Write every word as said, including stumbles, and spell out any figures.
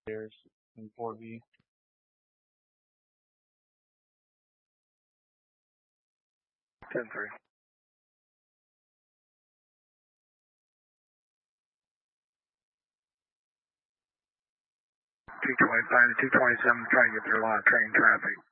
Stairs in four B. ten three. two twenty-five to two twenty-seven, trying to get through a lot of train traffic.